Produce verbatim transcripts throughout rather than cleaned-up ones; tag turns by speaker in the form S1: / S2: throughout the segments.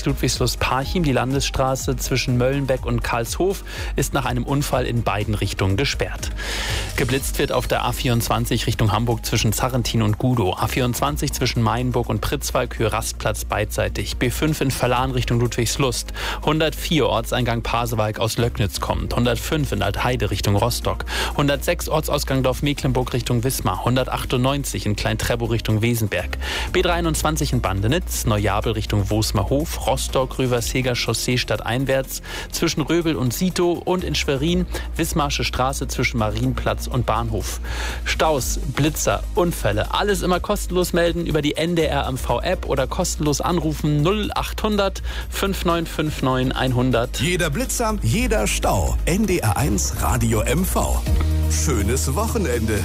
S1: Ludwigslust-Parchim. Die Landesstraße zwischen Möllenbeck und Karlshof ist nach einem Unfall in beiden Richtungen gesperrt. Geblitzt wird auf der A vierundzwanzig Richtung Hamburg zwischen Zarrentin und Gudow. A vierundzwanzig zwischen Mainburg und Pritzwalk, Höhe Rastplatz beidseitig. B fünf in Verlan Richtung Ludwigslust. hundertvier Ortseingang Pasewalk aus Löcknitz kommt. hundertfünf in Altheide Richtung Rostock. hundertsechs Ortsausgang Dorf-Mecklenburg Richtung Wismar. hundertachtundneunzig in Klein-Trebow Richtung Wesenberg. B dreiundzwanzig in Bandenitz. Neujabel Richtung Wosmerhof. Rostock, Röversheger Chaussee stadteinwärts. Zwischen Röbel und Sito und in Schwerin Wismarsche Straße zwischen Marienplatz und Bahnhof. Staus, Blitzer, Unfälle. Alles immer kostenlos melden über die N D R M V-App oder kostenlos anrufen null achthundert fünfundneunzig neunundfünfzig hundert.
S2: Jeder Blitzer, jeder Stau. N D R eins Radio M V. Schönes Wochenende.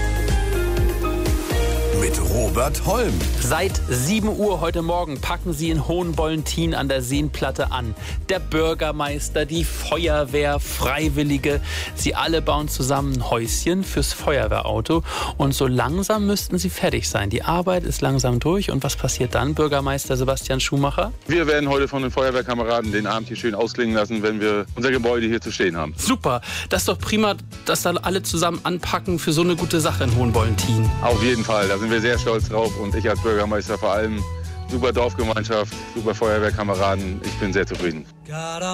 S2: Mit Robert Holm.
S1: Seit sieben Uhr heute Morgen packen sie in Hohenbollentin an der Seenplatte an. Der Bürgermeister, die Feuerwehr, Freiwillige. Sie alle bauen zusammen ein Häuschen fürs Feuerwehrauto. Und so langsam müssten sie fertig sein. Die Arbeit ist langsam durch. Und was passiert dann, Bürgermeister Sebastian Schumacher?
S3: Wir werden heute von den Feuerwehrkameraden den Abend hier schön ausklingen lassen, wenn wir unser Gebäude hier zu stehen haben.
S1: Super. Das ist doch prima, dass dann alle zusammen anpacken für so eine gute Sache in Hohenbollentin.
S3: Auf jeden Fall. Da sind wir sehr stolz drauf und ich als Bürgermeister vor allem. Super Dorfgemeinschaft, super Feuerwehrkameraden. Ich bin sehr zufrieden.